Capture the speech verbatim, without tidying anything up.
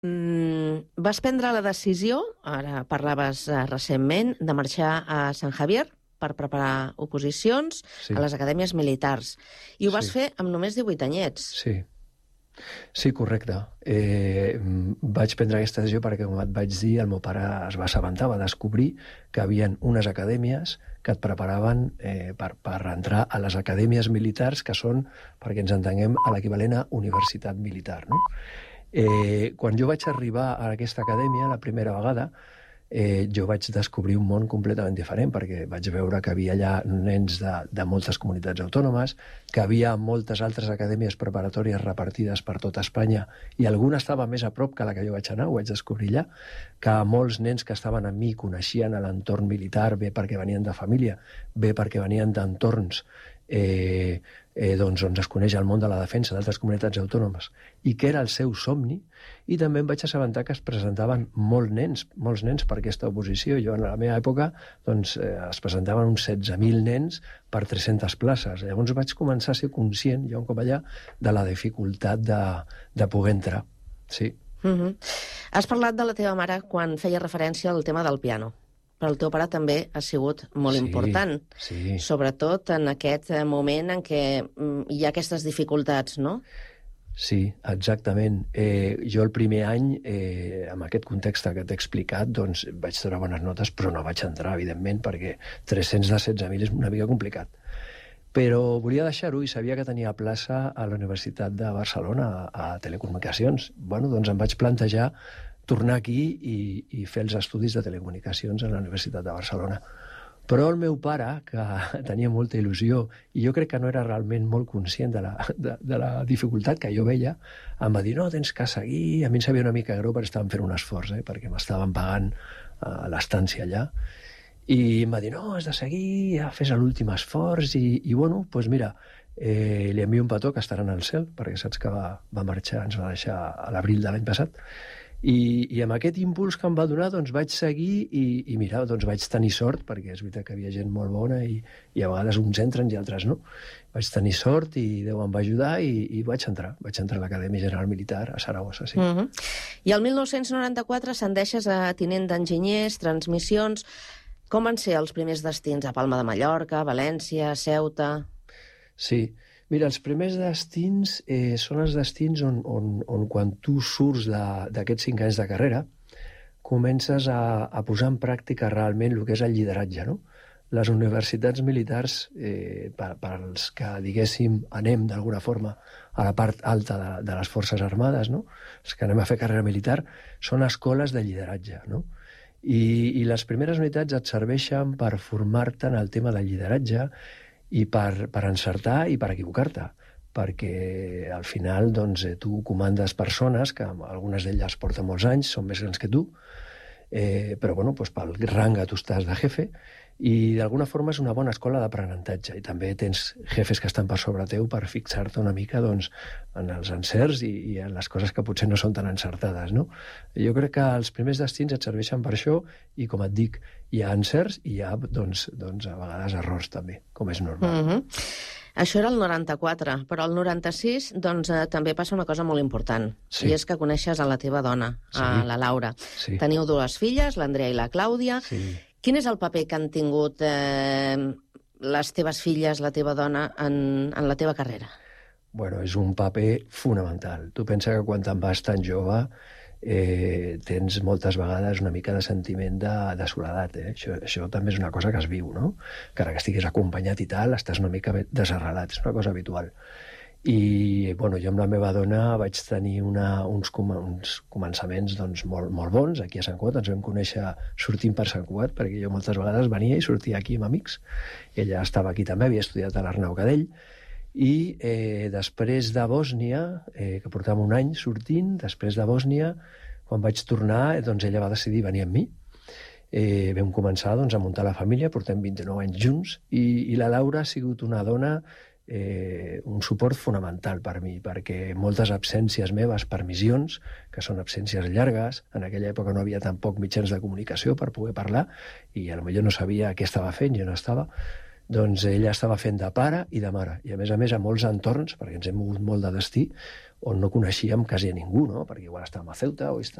Mm, vas prendre la decisió, ara parlaves eh, recentment, de marxar a Sant Javier per preparar oposicions Sí. a les acadèmies militars. I ho vas Sí. fer amb només divuit anyets. Sí. Sí, correcte. Eh, vaig prendre aquesta decisió perquè, com et vaig dir, el meu pare es va assabentar, va descobrir que hi havia unes acadèmies que et preparaven eh, per, per entrar a les acadèmies militars, que són, perquè ens entenguem, a l'equivalent a universitat militar, no? Eh, quan jo vaig arribar a aquesta acadèmia la primera vegada, eh, jo vaig descobrir un món completament diferent, perquè vaig veure que havia allà nens de, de moltes comunitats autònomes, que havia moltes altres acadèmies preparatòries repartides per tota Espanya, i alguna estava més a prop que la que jo vaig anar, ho vaig descobrir allà, que molts nens que estaven amb mi coneixien l'entorn militar, bé perquè venien de família, bé perquè venien d'entorns eh, eh, doncs, on es coneix el món de la defensa d'altres comunitats autònomes, i que era el seu somni. I també em vaig assabentar que es presentaven molts nens, molts nens per aquesta oposició. Jo, en la meva època, doncs, eh, es presentaven uns setze mil nens per tres-centes places. Llavors vaig començar a ser conscient, jo un cop allà, de la dificultat de, de poder entrar. Sí. Uh-huh. Has parlat de la teva mare quan feia referència al tema del piano, però el teu pare també ha sigut molt Sí, important, sí. sobretot en aquest eh, moment en què mm, hi ha aquestes dificultats, no? Sí, exactament. Eh, jo el primer any, eh, amb aquest context que t'he explicat, doncs vaig treure bones notes, però no vaig entrar, evidentment, perquè tres-cents de setze mil és una mica complicat. Però volia deixar-ho i sabia que tenia plaça a la Universitat de Barcelona, a, a Telecomunicacions. Bueno, doncs em vaig plantejar tornar aquí i, i fer els estudis de Telecomunicacions a la Universitat de Barcelona. Però el meu pare, que tenia molta il·lusió, i jo crec que no era realment molt conscient de la, de, de la dificultat que jo veia, em va dir, no, tens que seguir. A mi em sabia una mica greu perquè estàvem fent un esforç, eh, perquè m'estaven pagant uh, l'estància allà. I em va dir, no, has de seguir, ja fes l'últim esforç. I, i bueno, doncs mira, eh, li envio un petó que estarà en el cel, perquè saps que va, va marxar, ens va deixar a l'abril de l'any passat. I, i amb aquest impuls que em va donar doncs vaig seguir i, i mira, doncs vaig tenir sort, perquè és veritat que hi havia gent molt bona i, i a vegades uns entren i altres no. Vaig tenir sort i Déu em va ajudar i, i vaig entrar. Vaig entrar a l'Acadèmia General Militar a Saragossa, sí. Uh-huh. I el mil nou-cents noranta-quatre ascendeixes a tinent d'enginyers, transmissions. Com van ser els primers destins? A Palma de Mallorca, València, Ceuta... Sí. Mira, els primers destins eh, són els destins on, on, on quan tu surts d'aquests cinc anys de carrera comences a, a posar en pràctica realment el que és el lideratge, no? Les universitats militars, eh, per, per als que, diguéssim, anem d'alguna forma a la part alta de, de les Forces Armades, no? Els que anem a fer carrera militar, són escoles de lideratge, no? I, i les primeres unitats et serveixen per formar-te en el tema del lideratge i per, per encertar i per equivocar-te, perquè al final doncs, eh, tu comandes persones, que algunes d'elles porten molts anys, són més grans que tu, eh, però bueno, doncs, pel rang que tu estàs de jefe, i d'alguna forma és una bona escola d'aprenentatge, i també tens jefes que estan per sobre teu per fixar-te una mica doncs, en els encerts i, i en les coses que potser no són tan encertades, no? Jo crec que els primers destins et serveixen per això i, com et dic, hi ha encerts i hi ha, doncs, doncs a vegades errors també, com és normal. Uh-huh. Això era el noranta-quatre, però el noranta-sis doncs, eh, també passa una cosa molt important, Sí. i és que coneixes a la teva dona, Sí. a la Laura. Sí. Teniu dues filles, l'Andrea i la Clàudia. Sí. Quin és el paper que han tingut eh, les teves filles, la teva dona, en, en la teva carrera? Bueno, és un paper fonamental. Tu pensa que quan te'n vas tan jove eh, tens moltes vegades una mica de sentiment de, de soledat. Eh? Això, això també és una cosa que es viu, no? Encara que estiguis acompanyat i tal, estàs una mica desarrelat, és una cosa habitual. I bueno, jo amb la meva dona vaig tenir una, uns, com, uns començaments doncs, molt, molt bons aquí a Sant Cugat. Ens vam conèixer sortint per Sant Cugat, perquè jo moltes vegades venia i sortia aquí amb amics. Ella estava aquí també, havia estudiat a l'Arnau Cadell. I eh, després de Bòsnia, eh, que portàvem un any sortint, després de Bòsnia, quan vaig tornar, eh, doncs ella va decidir venir amb mi. Eh, vam començar doncs, a muntar la família, portem vint-i-nou anys junts, i, i la Laura ha sigut una dona, eh, un suport fonamental per mi, perquè moltes absències meves per missions, que són absències llargues, en aquella època no havia tampoc mitjans de comunicació per poder parlar, i potser no sabia què estava fent, jo no estava, doncs ella estava fent de pare i de mare. I a més a més a molts entorns, perquè ens hem mogut molt de destí, on no coneixíem quasi a ningú, no? Perquè igual estàvem a Ceuta o